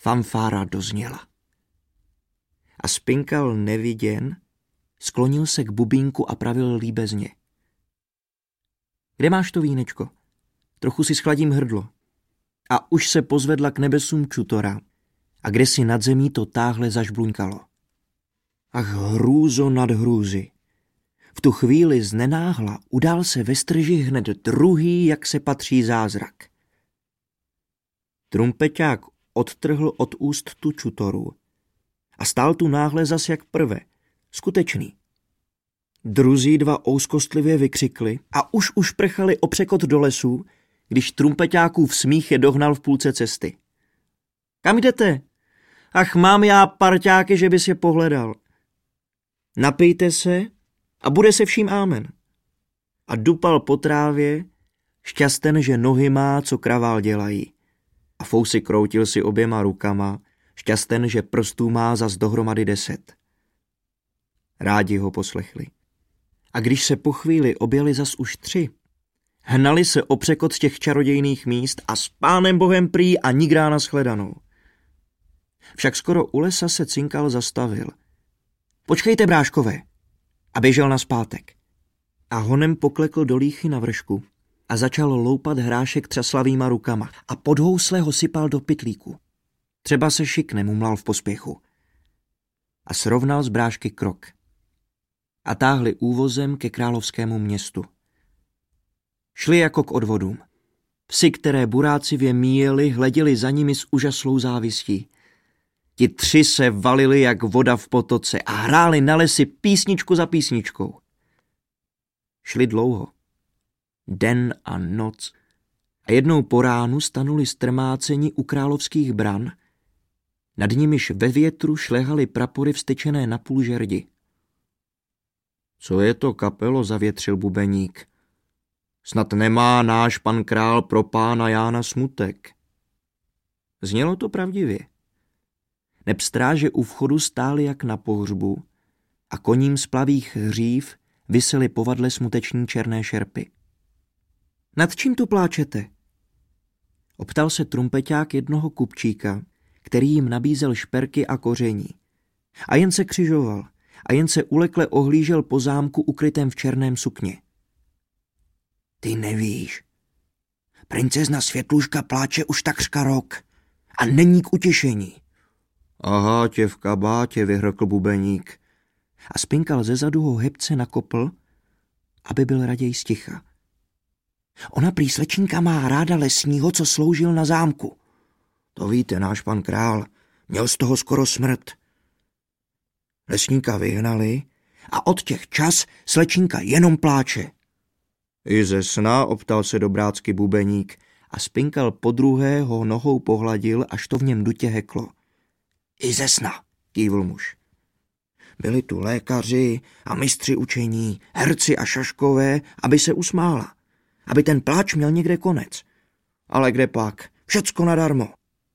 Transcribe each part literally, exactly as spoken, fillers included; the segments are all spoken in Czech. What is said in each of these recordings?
fanfára dozněla. A Spinkal neviděn sklonil se k bubínku a pravil líbezně. Kde máš to vínečko? Trochu si schladím hrdlo. A už se pozvedla k nebesům čutora a kdesi nad zemí to táhle zažbluňkalo. Ach, hrůzo nad hrůzy. V tu chvíli znenáhla udál se ve strži hned druhý, jak se patří zázrak. Trumpeťák odtrhl od úst tu čutoru a stál tu náhle zas jak prve, skutečný. Druzí dva ouskostlivě vykřikli a už už prchali o překot do lesů, když Trumpeťákův smích je dohnal v půlce cesty. Kam jdete? Ach, mám já parťáky, že bys je pohledal. Napijte se a bude se vším ámen. A dupal po trávě, šťasten, že nohy má, co kravál dělají. A fousy kroutil si oběma rukama, šťasten, že prstů má zas dohromady deset. Rádi ho poslechli. A když se po chvíli objeli zas už tři, hnali se o překot z těch čarodějných míst a s Pánem Bohem prý a nigrá nashledanou. Však skoro u lesa se Cinkal zastavil. Počkejte, bráškové, a běžel nazpátek. A honem poklekl do líchy na vršku a začal loupat hrášek třaslavýma rukama a pod housle ho sypal do pytlíku. Třeba se šikne, mumlal v pospěchu. A srovnal z brášky krok. A táhli úvozem ke královskému městu. Šli jako k odvodům. Psi, které burácivě míjeli, hleděli za nimi s úžaslou závistí. Ti tři se valili jak voda v potoce a hráli na lesi písničku za písničkou. Šli dlouho. Den a noc. A jednou po ránu stanuli strmáceni u královských bran, nad nimiž ve větru šlehaly prapory vstyčené na půl žerdi. Co je to, kapelo, zavětřil bubeník. Snad nemá náš pan král pro pána Jána smutek. Znělo to pravdivě. Neb stráže u vchodu stály jak na pohřbu a koním z plavých hřív visely povadle smuteční černé šerpy. Nad čím tu pláčete? Optal se trumpeťák jednoho kupčíka, který jim nabízel šperky a koření. A jen se křižoval a jen se ulekle ohlížel po zámku ukrytém v černém sukně. Ty nevíš. Princezna Světluška pláče už takřka rok a není k utěšení. Aha, tě v kabátě, vyhrkl bubeník. A Spinkal zezadu ho hebce nakopl, aby byl raději sticha. Ona prý slečinka má ráda lesního, co sloužil na zámku. To víte, náš pan král měl z toho skoro smrt. Lesníka vyhnali a od těch čas slečinka jenom pláče. I ze sna, optal se dobrácky bubeník a Spinkal podruhé ho nohou pohladil, až to v něm dutě heklo. I ze sna, kývl muž. Byli tu lékaři a mistři učení, herci a šaškové, aby se usmála, aby ten pláč měl někde konec. Ale kde pak? Všecko nadarmo.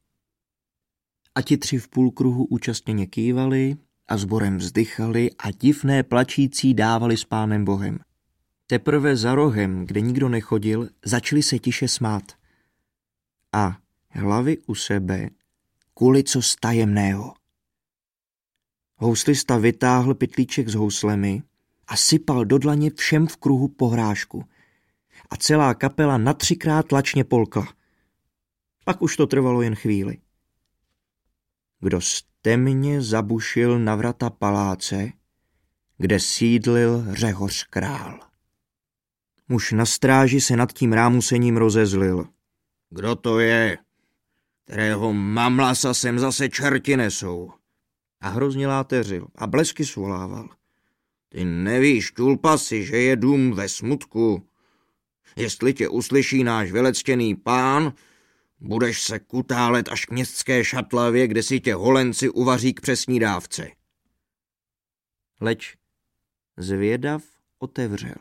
A ti tři v půlkruhu účastněně kývali a sborem vzdychali a divné plačící dávali s Pánem Bohem. Teprve za rohem, kde nikdo nechodil, začali se tiše smát. A hlavy u sebe kuli co z tajemného. Houslista vytáhl pytlíček s houslemi a sypal do dlaně všem v kruhu pohrášku. A celá kapela na třikrát lačně polkla. Pak už to trvalo jen chvíli. Kdo temně zabušil na vrata paláce, kde sídlil Řehoř král. Muž na stráži se nad tím rámusením rozezlil. Kdo to je? Kterého mamlasa sem zase čerti nesou? A hrozně láteřil a blesky svolával. Ty nevíš, tulpasi, že je dům ve smutku. Jestli tě uslyší náš velectěný pán, budeš se kutálet až k městské šatlavě, kde si tě holenci uvaří k přesní dávce. Leč zvědav otevřel.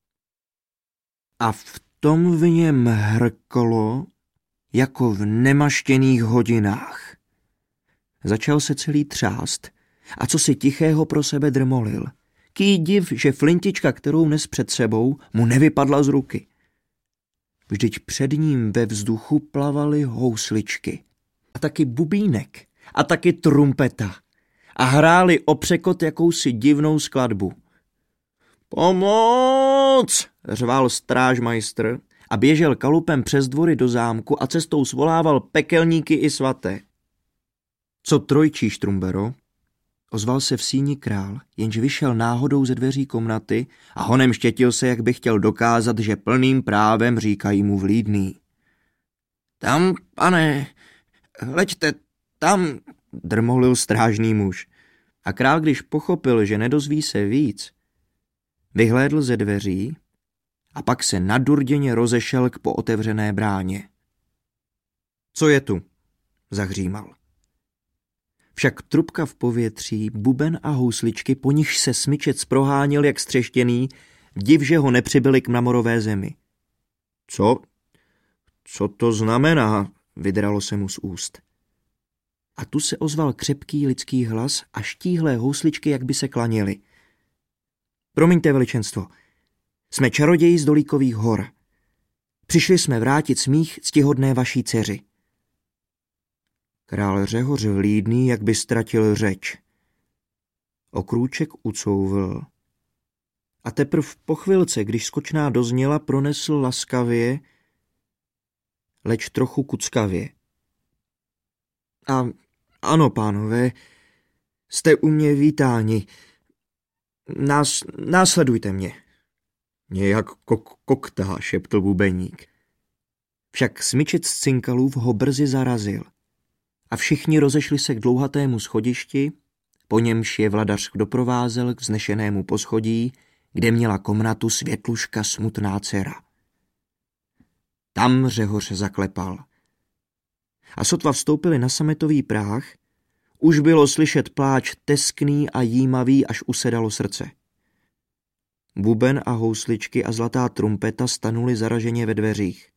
A v tom v něm hrklo, jako v nemaštěných hodinách. Začal se celý třást a co si tichého pro sebe drmolil. Ký div, že flintička, kterou nes před sebou, mu nevypadla z ruky. Vždyť před ním ve vzduchu plavaly housličky. A taky bubínek. a taky trumpeta a hráli o překot jakousi divnou skladbu. Pomoc! Řval strážmajstr a běžel kalupem přes dvory do zámku a cestou svolával pekelníky i svaté. Co trojčí, Štrumbero? Ozval se v síni král, jenž vyšel náhodou ze dveří komnaty a honem štětil se, jak by chtěl dokázat, že plným právem říkají mu vlídný. Tam, pane, leďte, tam, drmolil strážný muž. A král, když pochopil, že nedozví se víc, vyhlédl ze dveří a pak se nadurděně rozešel k pootevřené bráně. Co je tu? Zahřímal. Však trubka v povětří, buben a housličky, po nichž se smyčec proháněl jak střeštěný, div, že ho nepřibyli k mramorové zemi. Co? Co to znamená? Vydralo se mu z úst. A tu se ozval křepký lidský hlas a štíhlé housličky, jak by se klaněly. Promiňte, veličenstvo, jsme čaroději z Dolíkových hor. Přišli jsme vrátit smích ctihodné vaší dceři. Král Řehoř vlídný, jak by ztratil řeč. Okrůček ucouvl. A teprv po chvilce, když skočná dozněla, pronesl laskavě, leč trochu kuckavě. A ano, pánové, jste u mě vítáni. Nás, následujte mě. Nějak kok- koktá, šeptl bubeník. Však smyčec z cinkalův ho brzy zarazil. A všichni rozešli se k dlouhatému schodišti, po němž je vladař doprovázel k vznešenému poschodí, kde měla komnatu Světluška smutná dcera. Tam Řehoř zaklepal. A sotva vstoupili na sametový práh, už bylo slyšet pláč teskný a jímavý, až usedalo srdce. Buben a housličky a zlatá trumpeta stanuli zaraženě ve dveřích.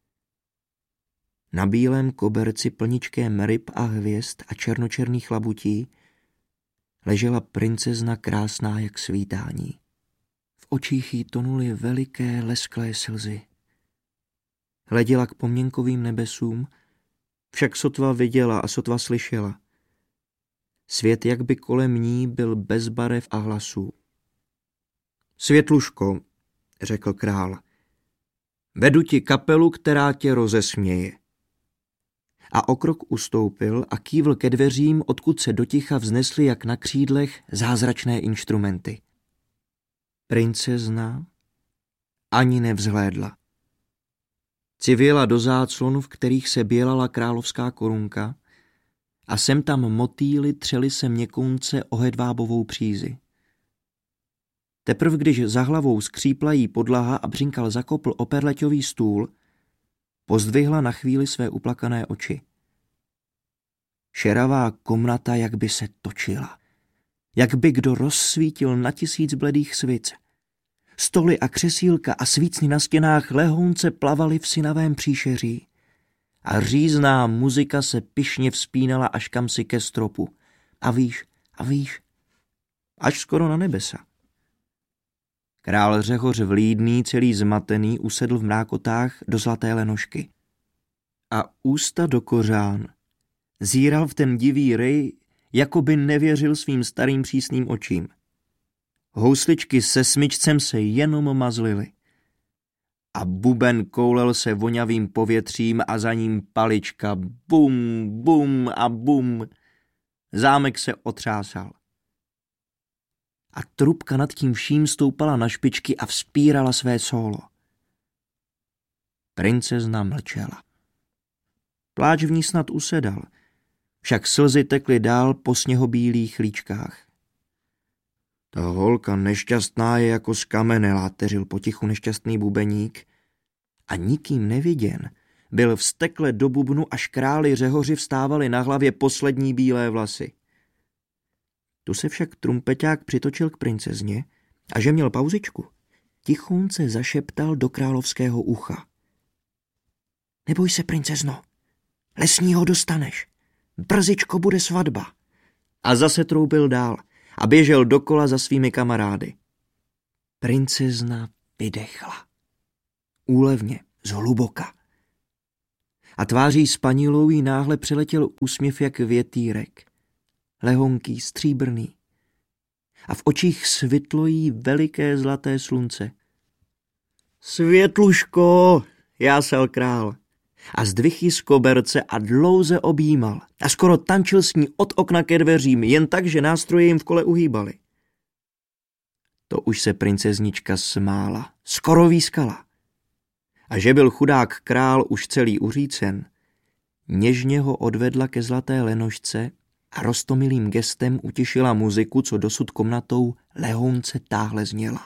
Na bílém koberci plničkém ryb a hvězd a černočerných labutí ležela princezna krásná jak svítání. V očích jí tonuly veliké lesklé slzy. Hleděla k poměnkovým nebesům, však sotva viděla a sotva slyšela. Svět jak by kolem ní byl bez barev a hlasů. Světluško, řekl král, vedu ti kapelu, která tě rozesměje. A o krok ustoupil a kývl ke dveřím, odkud se doticha vznesly jak na křídlech zázračné inštrumenty. Princezna ani nevzhlédla. Civěla do záclonu, v kterých se bělala královská korunka, a sem tam motýly třeli se měkounce o hedvábovou přízi. Teprv když za hlavou skřípla jí podlaha a břinkal zakopl o perleťový stůl, pozdvihla na chvíli své uplakané oči. Šeravá komnata jak by se točila, jak by kdo rozsvítil na tisíc bledých svic. Stoly a křesílka a svícny na stěnách lehounce plavaly v synavém příšeří a řízná muzika se pyšně vzpínala až kamsi ke stropu. A víš, a víš, až skoro na nebesa. Král Řehoř vlídný, celý zmatený, usedl v mrákotách do zlaté lenošky. A ústa do kořán zíral v ten divý rej, jako by nevěřil svým starým přísným očím. Housličky se smyčcem se jenom mazlily. A buben koulel se vonavým povětřím a za ním palička bum, bum a bum. Zámek se otřásal. A trubka nad tím vším stoupala na špičky a vzpírala své sólo. Princezna mlčela. Pláč v ní snad usedal, však slzy tekly dál po sněhobílých líčkách. Ta holka nešťastná je jako z kamene, láteřil potichu nešťastný bubeník a nikým neviděn byl vztekle do bubnu, až králi Řehoři vstávali na hlavě poslední bílé vlasy. Tu se však trumpeťák přitočil k princezně a že měl pauzičku, tichůnce zašeptal do královského ucha. Neboj se, princezno, lesního dostaneš, brzičko bude svatba. A zase troubil dál a běžel dokola za svými kamarády. Princezna vydechla. Úlevně, zhluboka. a tváří spanilou jí náhle přiletěl úsměv jak větýrek. Lehonký, stříbrný. A v očích svitlo jí veliké zlaté slunce. Světluško, jásal král. A zdvih ji z koberce a dlouze objímal. A skoro tančil s ní od okna ke dveřím, jen tak, že nástroje jim v kole uhýbaly. To už se princeznička smála, skoro výskala. A že byl chudák král už celý uřícen, něžně ho odvedla ke zlaté lenošce a roztomilým gestem utišila muziku, co dosud komnatou lehonce táhle zněla.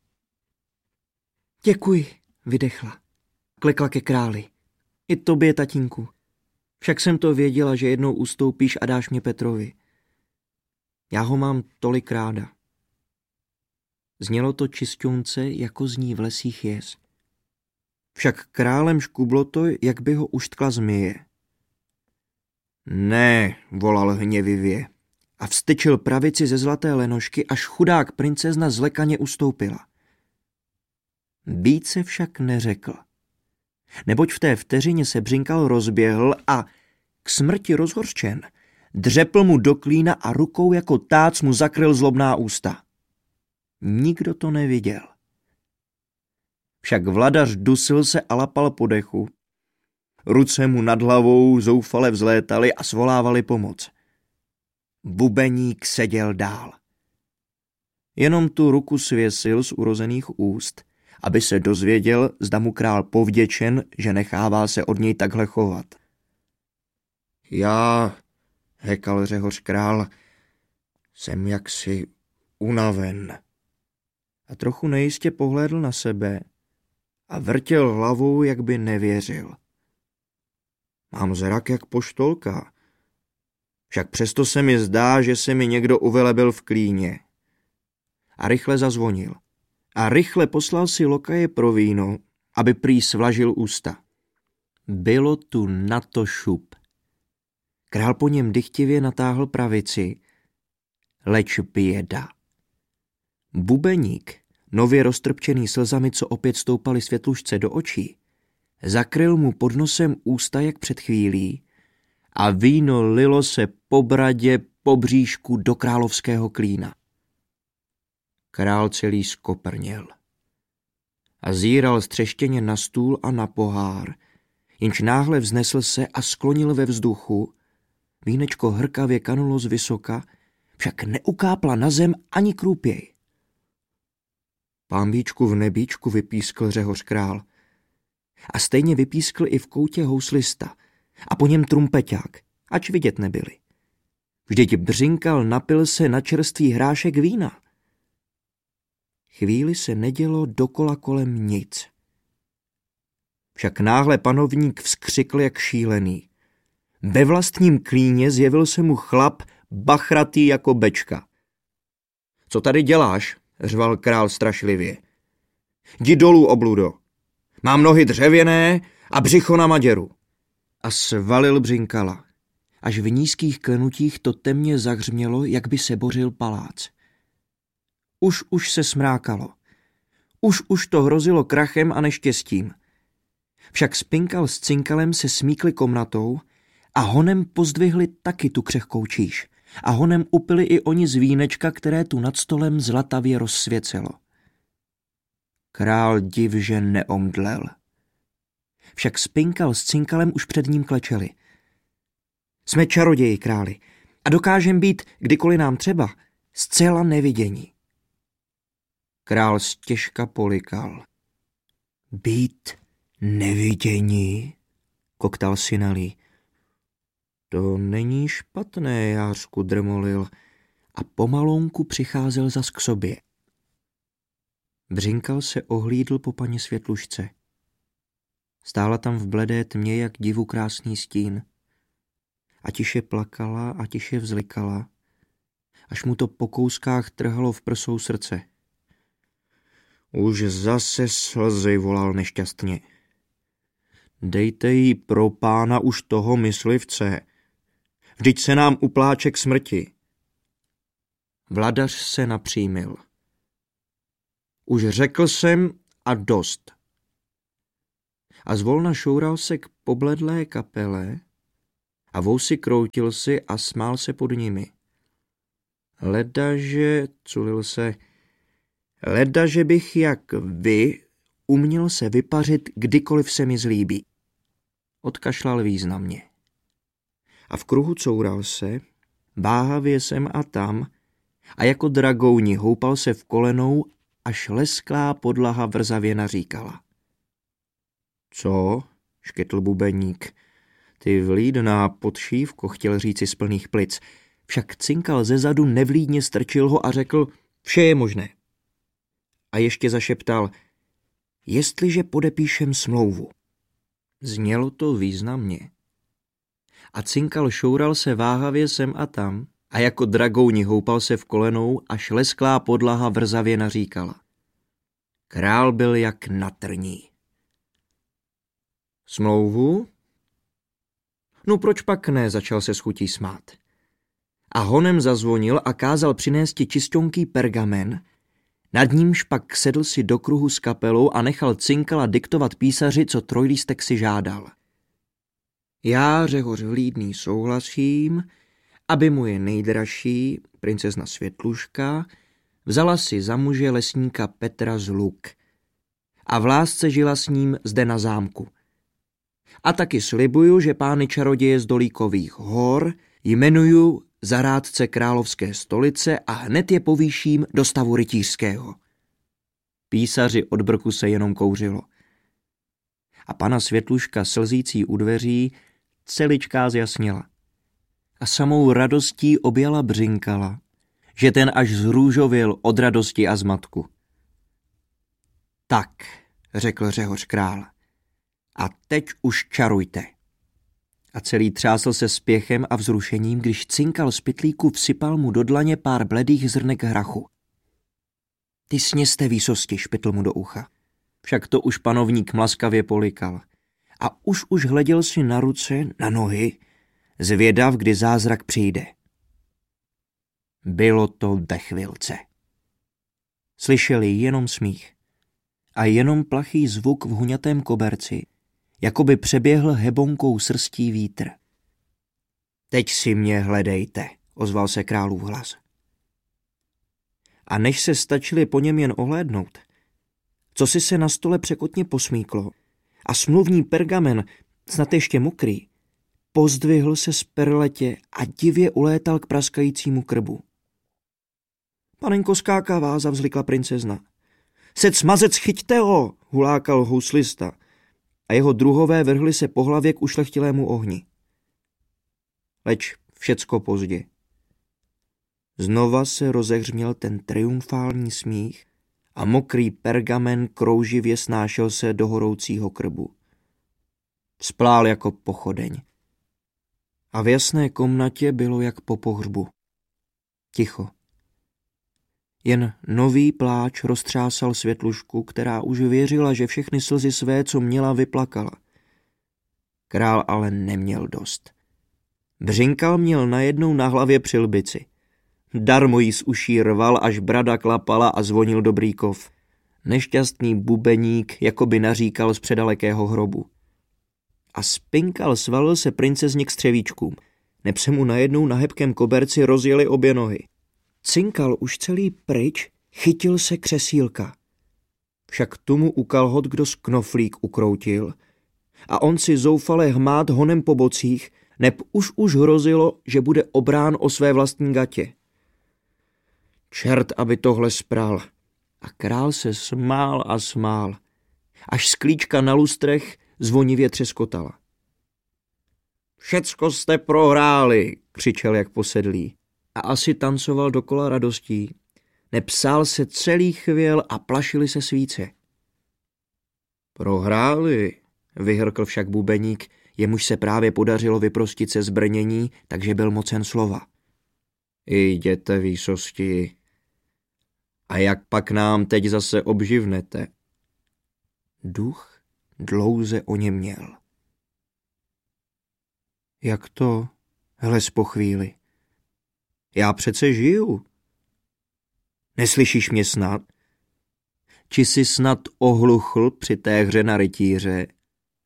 Děkuji, vydechla. Klekla ke králi. I tobě, tatínku. Však jsem to věděla, že jednou ustoupíš a dáš mě Petrovi. Já ho mám tolik ráda. Znělo to čisťonce, jako zní v lesích jez. Však králem škublo to, jak by ho uštkla zmije. Ne, volal hněvivě a vstyčil pravici ze zlaté lenošky, až chudák princezna zlekaně ustoupila. Více však neřekl. Neboť v té vteřině se Břinkal rozběhl a, k smrti rozhořčen, dřepl mu do klína a rukou jako tác mu zakryl zlobná ústa. Nikdo to neviděl. Však vladař dusil se a lapal po dechu. Ruce mu nad hlavou zoufale vzlétaly a svolávali pomoc. Bubeník seděl dál. Jenom tu ruku svěsil z urozených úst, aby se dozvěděl, zda mu král povděčen, že nechává se od něj takhle chovat. Já, hekal řehoř král, jsem jaksi unaven. A trochu nejistě pohlédl na sebe a vrtěl hlavou, jak by nevěřil. Mám zrak jak poštolka. Však přesto se mi zdá, že se mi někdo uvelebil v klíně. A rychle zazvonil. A rychle poslal si lokaje pro víno, aby prý svlažil ústa. Bylo tu na to šup. Král po něm dychtivě natáhl pravici, leč běda. Bubeník, nově roztrpčený slzami, co opět stoupaly Světlušce do očí, zakryl mu pod nosem ústa jak před chvílí a víno lilo se po bradě, po bříšku do královského klína. Král celý skoprněl a zíral střeštěně na stůl a na pohár, jenž náhle vznesl se a sklonil ve vzduchu, vínečko hrkavě kanulo z vysoka, však neukápla na zem ani krůpěj. Pámbíčku v nebíčku, vypískl řehoř král. A stejně vypískl i v koutě houslista a po něm trumpeťák, ač vidět nebyli. Vždyť Břinkal napil se na čerstvý hrášek vína. Chvíli se nedělo dokola kolem nic. Však náhle panovník vzkřikl jak šílený. Ve vlastním klíně zjevil se mu chlap bachratý jako bečka. Co tady děláš? Řval král strašlivě. Jdi dolů, obludo. Mám nohy dřevěné a břicho na maděru. A svalil Břinkala. Až v nízkých klenutích to temně zahřmělo, jak by se bořil palác. Už už se smrákalo. Už už to hrozilo krachem a neštěstím. Však Spinkal s Cinkalem se smíkli komnatou a honem pozdvihli taky tu křehkou číš. A honem upili i oni z vínečka, které tu nad stolem zlatavě rozsvěcelo. Král div, že neomdlel. Však Spinkal s Cinkalem už před ním klečeli. Jsme čaroději, králi, a dokážem být, kdykoliv nám třeba, zcela nevidění. Král stěžka polikal. Být nevidění, koktal Sinalí. To není špatné, Jářku, drmolil a pomalonku přicházel zas k sobě. Břinkal se ohlídl po paní Světlušce. Stála tam v bledé tmě jak divu krásný stín. A tiše plakala a tiše vzlikala, až mu to po kouskách trhalo v prsou srdce. Už zase slzy, volal nešťastně. Dejte jí pro pána už toho myslivce. Vždyť se nám upláče k smrti. Vladař se napřímil. Už řekl jsem a dost. a zvolna šoural se k pobledlé kapele a vousy kroutil si a smál se pod nimi. Ledaže, culil se, ledaže bych jak vy uměl se vypařit, kdykoliv se mi zlíbí. Odkašlal významně. A v kruhu coural se, váhavě sem a tam, a jako dragouni houpal se v kolenou, až lesklá podlaha vrzavě naříkala. Co? Škytl bubeník. Ty vlídná podšívko, chtěl říci z plných plic, však cinkal zezadu nevlídně strčil ho a řekl, vše je možné. A ještě zašeptal, jestliže podepíšem smlouvu. Znělo to významně. A cinkal šoural se váhavě sem a tam a jako dragouni houpal se v kolenou, až lesklá podlaha vrzavě naříkala. Král byl jak na trní. Smlouvu? No proč pak ne, začal se s chutí smát. A honem zazvonil a kázal přinésti čisťonký pergamen, nad nímž pak sedl si do kruhu s kapelou a nechal cinkala diktovat písaři, co trojlístek si žádal. Já, Řehoř vlídný, souhlasím, aby moje nejdražší, princezna Světluška, vzala si za muže lesníka Petra z Luk a v lásce žila s ním zde na zámku. A taky slibuju, že pány čaroděje z Dolíkových hor jmenuju za rádce královské stolice a hned je povýším do stavu rytířského. Písaři od brku se jenom kouřilo. A pana Světluška slzící u dveří celičká zjasněla. A samou radostí objala břinkala, že ten až zrůžovil od radosti a zmatku. Tak, řekl Řehoř král, a teď už čarujte. A celý třásl se spěchem a vzrušením, když cinkal z pytlíku vsypal mu do dlaně pár bledých zrnek hrachu. Ty sněste výsosti, špitl mu do ucha. Však to už panovník mlaskavě polikal. A už už hleděl si na ruce, na nohy, zvědav, kdy zázrak přijde. Bylo to ve chvilce. Slyšeli jenom smích a jenom plachý zvuk v huňatém koberci, jako by přeběhl hebonkou srstí vítr. Teď si mě hledejte, ozval se králův hlas. A než se stačili po něm jen ohlédnout, co si se na stole překotně posmíklo a smluvní pergamen, snad ještě mokrý, pozdvihl se z perletě a divě ulétal k praskajícímu krbu. Panenko skákavá, zavzlikla princezna. Sec mazec, chyťte ho, hulákal houslista a jeho druhové vrhli se po hlavě k ušlechtilému ohni. Leč všecko pozdě. Znova se rozehřměl ten triumfální smích a mokrý pergamen krouživě snášel se do horoucího krbu. Splál jako pochodeň. A v jasné komnatě bylo jak po pohřbu. Ticho. Jen nový pláč roztřásal Světlušku, která už věřila, že všechny slzy své, co měla, vyplakala. Král ale neměl dost. Břinkal měl najednou na hlavě přilbici. Darmo jí z uší rval, až brada klapala a zvonil dobrý kov. Nešťastný bubeník jakoby naříkal z předalekého hrobu. A spinkal svalil se princezně k střevíčkům. Neb se mu najednou na hebkém koberci rozjeli obě nohy. Cinkal už celý pryč, chytil se křesílka. Však tomu u kalhot kdo z knoflík ukroutil a on si zoufale hmát honem po bocích, neb už už hrozilo, že bude obrán o své vlastní gatě. Čert, aby tohle spral. A král se smál a smál, až sklíčka na lustrech zvonivě třeskotala. Všecko jste prohráli, křičel jak posedlý. A asi tancoval dokola radostí, nepsal se celý chvěl a plašili se svíce. Prohráli, vyhrkl však bubeník, jemuž se právě podařilo vyprostit se z brnění, takže byl mocen slova. Jděte, výsosti. A jak pak nám teď zase obživnete? Duch dlouze oněměl. Jak to? Hles po chvíli. Já přece žiju. Neslyšíš mě snad? Či jsi snad ohluchl při té hře na rytíře?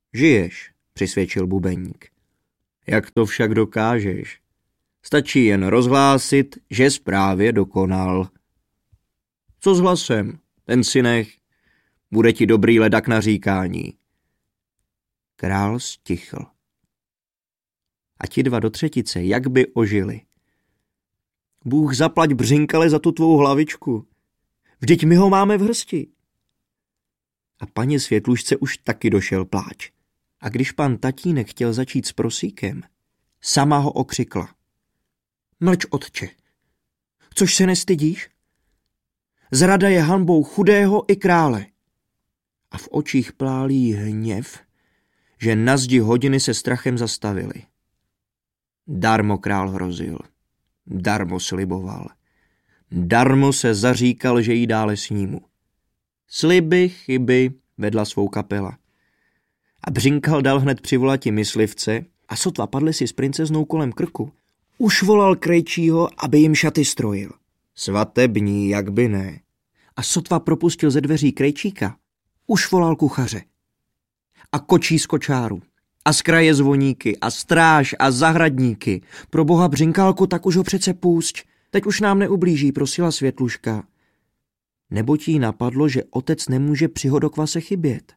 Žiješ, přisvědčil bubeník. Jak to však dokážeš? Stačí jen rozhlásit, že právě dokonal. Co s hlasem? Ten si nech. Bude ti dobrý ledak na říkání. Král stichl. A ti dva do třetice, jak by ožili. Bůh zaplať Břinkale za tu tvou hlavičku. Vždyť my ho máme v hrsti. A paní Světlušce už taky došel pláč. A když pan tatínek chtěl začít s prosíkem, sama ho okřikla. Mlč, otče, což se nestydíš? Zrada je hanbou chudého i krále. A v očích plálí hněv, že na zdi hodiny se strachem zastavily. Darmo král hrozil, darmo sliboval, darmo se zaříkal, že jí dále snímu. Sliby, chyby, vedla svou kapela. A Břinkal dal hned přivolati myslivce a sotva padli si s princeznou kolem krku. Už volal krejčího, aby jim šaty strojil. Svatební, jak by ne. A sotva propustil ze dveří krejčíka, už volal kuchaře. A kočí z kočáru. A z kraje zvoníky. A stráž a zahradníky. Pro boha Břinkálku, tak už ho přece pusť. Teď už nám neublíží, prosila Světluška. Neboť jí napadlo, že otec nemůže při hodokvase chybět.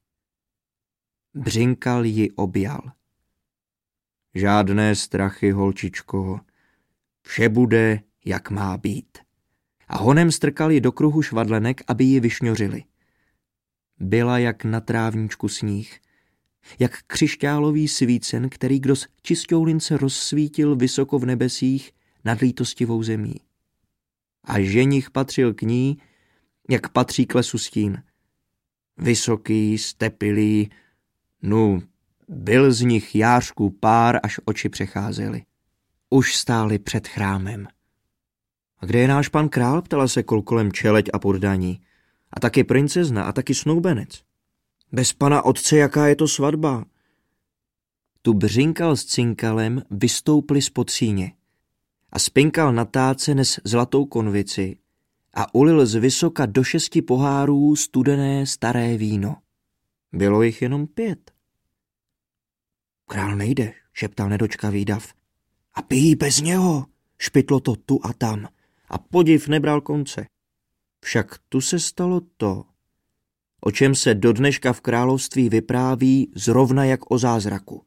Břinkal ji objal. Žádné strachy, holčičko. Vše bude, jak má být. A honem strkal ji do kruhu švadlenek, aby ji vyšňořili. Byla jak na trávníčku sníh, jak křišťálový svícen, který kdo z čistoulince rozsvítil vysoko v nebesích nad lítostivou zemí. A ženich patřil k ní, jak patří k lesu stín. Vysoký, stepilý, nu, byl z nich jářků pár, až oči přecházely. Už stáli před chrámem. A kde je náš pan král? Ptala se kolkolem čeleď a poddaní. A taky princezna a taky snoubenec. Bez pana otce, jaká je to svatba? Tu Břinkal s Cinkalem vystoupili spod síně. A Spinkal na táce nes zlatou konvici a ulil z vysoka do šesti pohárů studené staré víno. Bylo jich jenom pět. Král nejde, šeptal nedočkavý dav. A pijí bez něho, špitlo to tu a tam. A podiv nebral konce. Však tu se stalo to, o čem se do dneška v království vypráví zrovna jak o zázraku.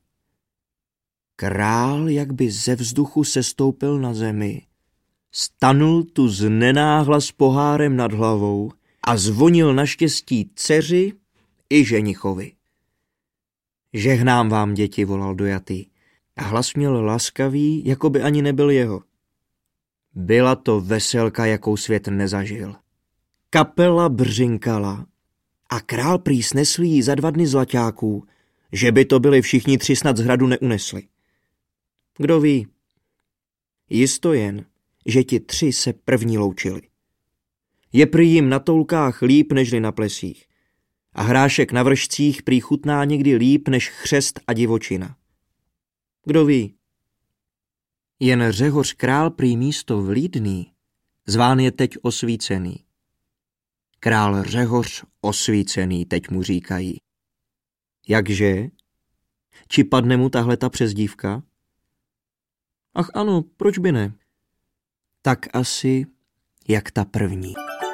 Král jak by ze vzduchu sestoupil na zemi, stanul tu znenáhla s pohárem nad hlavou a zvonil naštěstí dceři i ženichovi. Žehnám vám, děti, volal dojatý. A hlas měl laskavý, jako by ani nebyl jeho. Byla to veselka, jakou svět nezažil. Kapela Břinkala a král prý snesl jí za dva dny zlaťáků, že by to byli všichni tři snad z hradu neunesli. Kdo ví? Jisto jen, že ti tři se první loučili. Je prý jim na toulkách líp nežli na plesích a hrášek na vršcích prý chutná někdy líp než chřest a divočina. Kdo ví? Jen Řehoř král prý místo vlídný, zván je teď osvícený. Král Řehoř osvícený, teď mu říkají. Jakže? Či padne mu tahle ta přezdívka? Ach ano, proč by ne? Tak asi jak ta první.